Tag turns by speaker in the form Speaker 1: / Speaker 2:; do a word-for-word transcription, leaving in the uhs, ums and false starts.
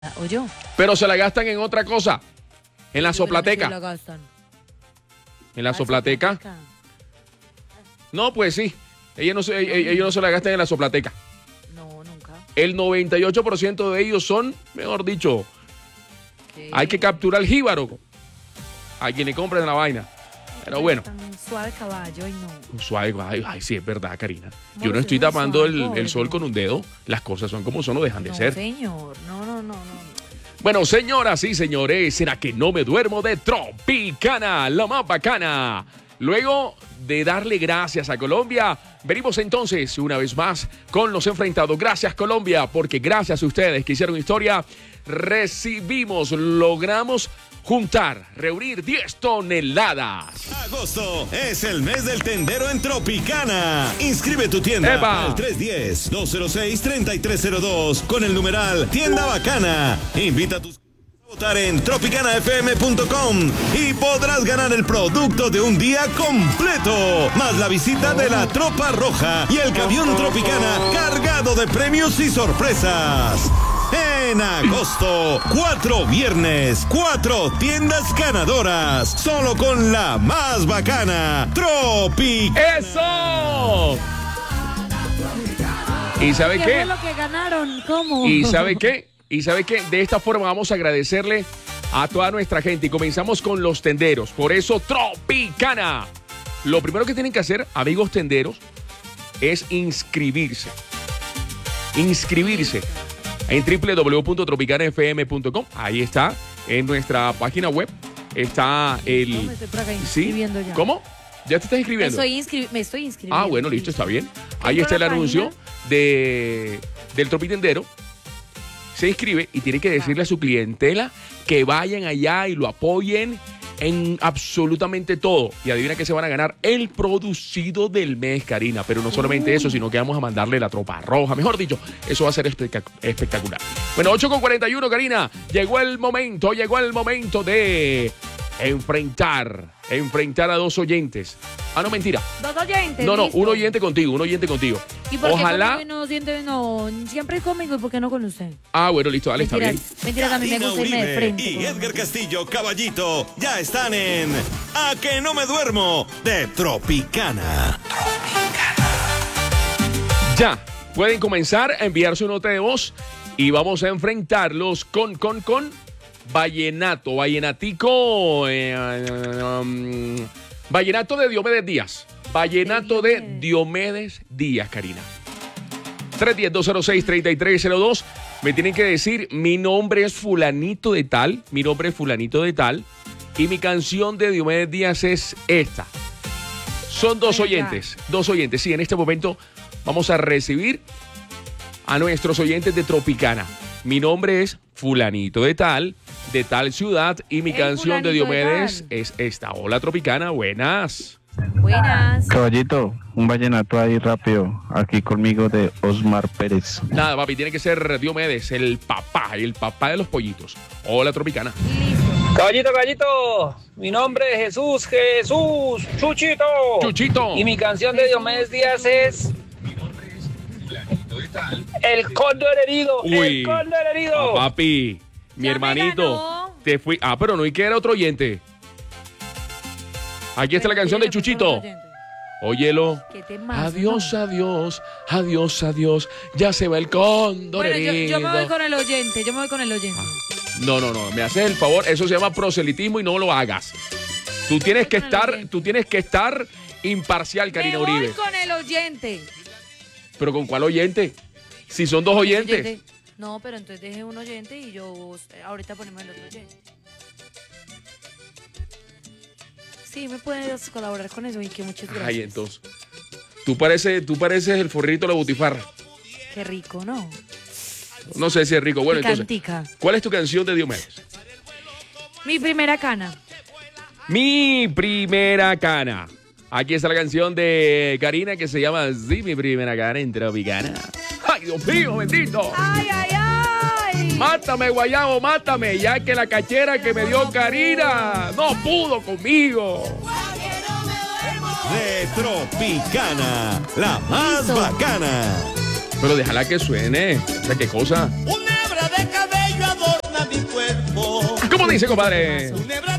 Speaker 1: ¿O yo?
Speaker 2: Pero se la gastan en otra cosa. En la
Speaker 1: Yo creo que
Speaker 2: soplateca.
Speaker 1: sí la gastan.
Speaker 2: En la
Speaker 1: Ah,
Speaker 2: soplateca.
Speaker 1: soplateca.
Speaker 2: No, pues sí. Ellos no, se, ellos no se la gastan en la soplateca.
Speaker 1: No, nunca.
Speaker 2: El noventa y ocho por ciento de ellos son, mejor dicho,
Speaker 1: ¿Qué?
Speaker 2: hay que capturar el jíbaro a quien le compren la vaina. Pero bueno,
Speaker 1: Tan suave caballo y no.
Speaker 2: suave, ay, ay, sí, es verdad, Karina. Yo
Speaker 1: Amor,
Speaker 2: no estoy
Speaker 1: soy muy
Speaker 2: tapando el,
Speaker 1: suave,
Speaker 2: el sol
Speaker 1: gordo.
Speaker 2: con un dedo. Las cosas son como son, no dejan de
Speaker 1: No,
Speaker 2: ser.
Speaker 1: señor. No, no, no, no.
Speaker 2: Bueno, señoras y señores, ¿será que no me duermo de Tropicana, la más bacana? Luego de darle gracias a Colombia, venimos entonces una vez más con los enfrentados. Gracias, Colombia, porque gracias a ustedes que hicieron historia, recibimos, logramos juntar, reunir diez toneladas.
Speaker 3: Agosto es el mes del tendero en Tropicana. Inscribe tu tienda
Speaker 2: ¡Epa!
Speaker 3: al tres uno cero, dos cero seis, tres tres cero dos con el numeral Tienda Bacana. Invita a tus a votar en tropicana f m punto com y podrás ganar el producto de un día completo, más la visita de la Tropa Roja y el camión Tropicana cargado de premios y sorpresas. En agosto, cuatro viernes, cuatro tiendas ganadoras, solo con la más bacana, Tropicana.
Speaker 2: ¡Eso! ¿Y sabe
Speaker 1: ¿Qué
Speaker 2: qué?
Speaker 1: fue lo que ganaron? ¿Cómo?
Speaker 2: ¿Y sabe qué? ¿Y sabe qué? De esta forma vamos a agradecerle a toda nuestra gente y comenzamos con los tenderos. Por eso, Tropicana. Lo primero que tienen que hacer, amigos tenderos, es inscribirse. Inscribirse en doble u doble u doble u punto tropicana f m punto com. Ahí está, en nuestra página web está el...
Speaker 1: No, me estoy por acá
Speaker 2: ¿Sí?
Speaker 1: inscribiendo ya.
Speaker 2: ¿Cómo? ¿Ya te estás
Speaker 1: Me
Speaker 2: inscribiendo?
Speaker 1: estoy, inscri- me estoy inscribiendo.
Speaker 2: Ah, bueno, listo, está bien. Ahí
Speaker 1: Entro
Speaker 2: está
Speaker 1: a
Speaker 2: el
Speaker 1: la
Speaker 2: anuncio
Speaker 1: página.
Speaker 2: de, del Tropitendero. Se inscribe y tiene que decirle a su clientela que vayan allá y lo apoyen en absolutamente todo. Y adivina que se van a ganar el producido del mes, Karina. Pero no solamente eso, sino que vamos a mandarle la Tropa Roja. Mejor dicho, eso va a ser espectac- espectacular. Bueno, ocho con cuarenta y uno, Karina. Llegó el momento, llegó el momento de enfrentar, enfrentar a dos oyentes. Ah, no, mentira.
Speaker 1: Dos oyentes.
Speaker 2: No, no,
Speaker 1: listo.
Speaker 2: un oyente contigo, un oyente contigo.
Speaker 1: ¿Y por qué
Speaker 2: Ojalá.
Speaker 1: conmigo no siente, no, siempre es conmigo y por qué no con usted?
Speaker 2: Ah, bueno, listo, dale, está bien.
Speaker 1: Mentiras, mentiras, a mí me
Speaker 3: Karina
Speaker 1: gusta irme de
Speaker 3: Uribe
Speaker 1: frente.
Speaker 3: y
Speaker 1: con-
Speaker 3: Edgar Castillo Caballito ya están en A que no me duermo de Tropicana.
Speaker 2: Ya, pueden comenzar a enviar su nota de voz y vamos a enfrentarlos con, con, con Vallenato, Vallenatico, eh, um, Vallenato de Diomedes Díaz. Vallenato de Diomedes Díaz, Karina. tres uno cero, dos cero seis, tres tres cero dos. Me tienen que decir, mi nombre es fulanito de tal, mi nombre es fulanito de tal, y mi canción de Diomedes Díaz es esta. Son dos
Speaker 1: Venga.
Speaker 2: oyentes, dos oyentes. Sí, en este momento vamos a recibir a nuestros oyentes de Tropicana. Mi nombre es fulanito de tal, de tal ciudad, y mi
Speaker 1: El
Speaker 2: canción de
Speaker 1: fulanito de
Speaker 2: Diomedes
Speaker 1: tal.
Speaker 2: es esta. Hola, Tropicana, buenas.
Speaker 1: Buenas.
Speaker 4: Caballito, un vallenato ahí rápido, aquí conmigo de Osmar Pérez.
Speaker 2: Nada, papi, tiene que ser Diomedes, el papá, el papá de los pollitos. Hola, Tropicana.
Speaker 1: Listo.
Speaker 5: Caballito, caballito, mi nombre es Jesús, Jesús, Chuchito.
Speaker 2: Chuchito.
Speaker 5: Y mi canción de Diomedes Díaz es El Cóndor Herido,
Speaker 2: Uy.
Speaker 5: El Cóndor Herido.
Speaker 2: Ah, papi, mi
Speaker 1: Ya me
Speaker 2: hermanito,
Speaker 1: ganó.
Speaker 2: te fui. Ah, pero no, y que era otro oyente. Aquí está la canción de Chuchito. Óyelo.
Speaker 1: ¿Qué temazo,
Speaker 2: Adiós,
Speaker 1: no?
Speaker 2: adiós, adiós, adiós. Ya se va el cóndor
Speaker 1: Bueno, yo,
Speaker 2: herido.
Speaker 1: yo me voy con el oyente, yo me voy con el oyente.
Speaker 2: No, no, no, me haces el favor, eso se llama proselitismo y no lo hagas. Tú tienes que
Speaker 1: Voy con el
Speaker 2: estar,
Speaker 1: oyente.
Speaker 2: tú tienes que estar imparcial, Karina
Speaker 1: me voy
Speaker 2: Uribe.
Speaker 1: con el oyente.
Speaker 2: ¿Pero con cuál oyente? Si son dos oyentes.
Speaker 1: Oyente. No, pero entonces deje un oyente y yo eh, ahorita ponemos el otro oyente. Sí, me puedes colaborar con eso y que muchas gracias.
Speaker 2: Ay, entonces. Tú pareces, tú pareces el forrito de la butifarra.
Speaker 1: Qué rico, ¿no?
Speaker 2: No sé si es rico. Bueno, entonces,
Speaker 1: Picantica.
Speaker 2: ¿cuál es tu canción de Diomedes?
Speaker 1: Mi primera cana.
Speaker 2: Mi primera cana. Aquí está la canción de Karina que se llama Sí, mi primera cana en Tropicana. ¡Ay, Dios mío, bendito!
Speaker 1: ¡Ay, ay, ay!
Speaker 2: Mátame, guayabo, mátame, ya que la cachera que me dio Karina no pudo conmigo.
Speaker 3: De Tropicana, la más
Speaker 1: Listo.
Speaker 3: bacana.
Speaker 2: Pero déjala que suene. O sea, qué cosa.
Speaker 6: Una hebra de cabello adorno
Speaker 2: dice, compadre?